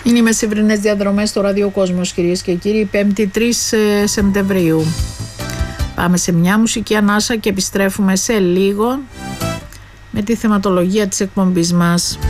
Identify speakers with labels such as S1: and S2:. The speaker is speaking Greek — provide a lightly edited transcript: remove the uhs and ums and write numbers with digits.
S1: Είναι οι μεσημβρινές διαδρομές στο ραδιοκόσμος, κυρίες και κύριοι, 5η 3 Σεπτεμβρίου. Πάμε σε μια μουσική ανάσα και επιστρέφουμε σε λίγο με τη θεματολογία της εκπομπής μας.